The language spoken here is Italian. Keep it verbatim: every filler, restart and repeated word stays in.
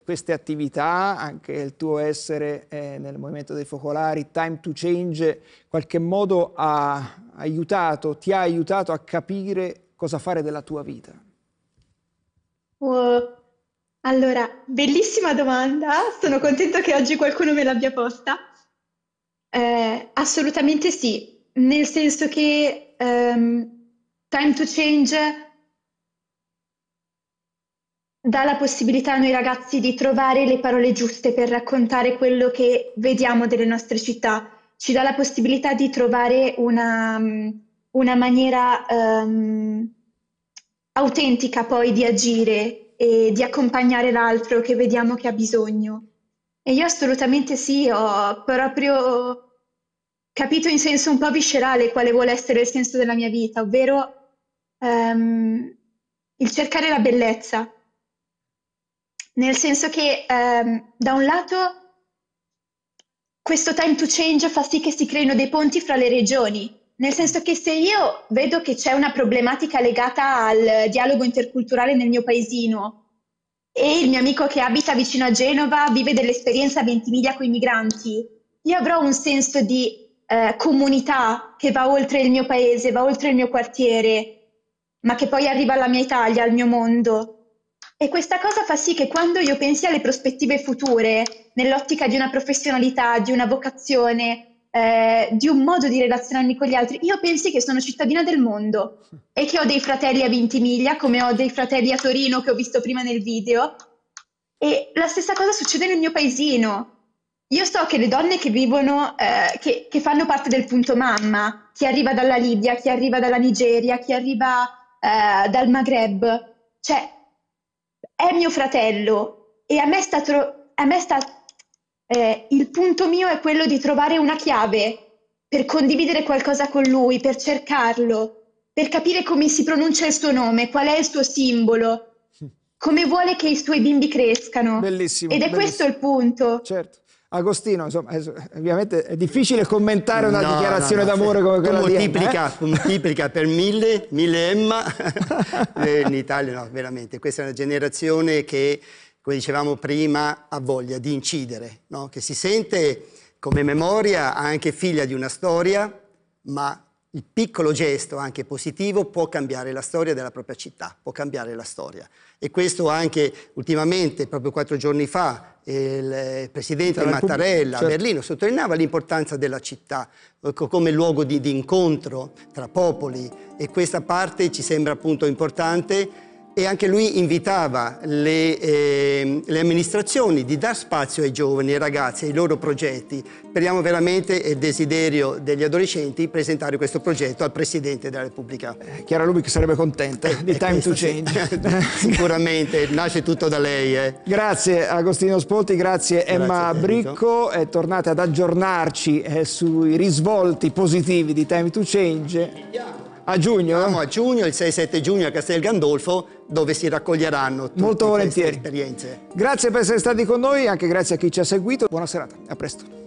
Queste attività, anche il tuo essere eh, nel movimento dei focolari, Time to Change, in qualche modo ha aiutato, ti ha aiutato a capire cosa fare della tua vita? Oh, allora, bellissima domanda, sono contenta che oggi qualcuno me l'abbia posta. Eh, assolutamente sì, nel senso che ehm, Time to Change dà la possibilità a noi ragazzi di trovare le parole giuste per raccontare quello che vediamo delle nostre città, ci dà la possibilità di trovare una, una maniera ehm, autentica poi di agire e di accompagnare l'altro che vediamo che ha bisogno. E io assolutamente sì, ho proprio capito in senso un po' viscerale quale vuole essere il senso della mia vita, ovvero ehm, il cercare la bellezza. Nel senso che ehm, da un lato questo time to change fa sì che si creino dei ponti fra le regioni, nel senso che se io vedo che c'è una problematica legata al dialogo interculturale nel mio paesino e il mio amico che abita vicino a Genova vive dell'esperienza a Ventimiglia con i migranti, io avrò un senso di eh, comunità che va oltre il mio paese, va oltre il mio quartiere, ma che poi arriva alla mia Italia, al mio mondo. E questa cosa fa sì che quando io pensi alle prospettive future, nell'ottica di una professionalità, di una vocazione, eh, di un modo di relazionarmi con gli altri, io pensi che sono cittadina del mondo e che ho dei fratelli a Ventimiglia, come ho dei fratelli a Torino che ho visto prima nel video, e la stessa cosa succede nel mio paesino. Io so che le donne che vivono, eh, che, che fanno parte del punto mamma, chi arriva dalla Libia, chi arriva dalla Nigeria, chi arriva eh, dal Maghreb, cioè è mio fratello e a me sta, tro- a me sta eh, il punto mio è quello di trovare una chiave per condividere qualcosa con lui, per cercarlo, per capire come si pronuncia il suo nome, qual è il suo simbolo, come vuole che i suoi bimbi crescano. Bellissimo, Ed è questo bellissimo. il punto. Certo. Agostino, insomma, ovviamente è difficile commentare una No, dichiarazione no, no, d'amore come tu quella di Emma. moltiplica, Eh? moltiplica per mille, mille Emma, in Italia no, veramente. Questa è una generazione che, come dicevamo prima, ha voglia di incidere, no? Che si sente come memoria anche figlia di una storia, ma il piccolo gesto, anche positivo, può cambiare la storia della propria città, può cambiare la storia. E questo anche ultimamente, proprio quattro giorni fa, il presidente Mattarella a Berlino sottolineava l'importanza della città come luogo di, di incontro tra popoli, e questa parte ci sembra appunto importante. E anche lui invitava le, eh, le amministrazioni di dar spazio ai giovani, ai ragazzi, ai loro progetti. Speriamo veramente, il desiderio degli adolescenti, presentare questo progetto al Presidente della Repubblica. Eh, Chiara Lubich sarebbe contenta eh, di Time to Change. Sì. Sicuramente, nasce tutto da lei. Eh. Grazie Agostino Spolti, grazie, grazie Emma Bricco. Eh, tornate ad aggiornarci eh, sui risvolti positivi di Time to Change. A giugno? Siamo a giugno, il sei sette giugno a Castel Gandolfo, dove si raccoglieranno tutte Molto volentieri. queste esperienze. Grazie per essere stati con noi, anche grazie a chi ci ha seguito. Buona serata, a presto.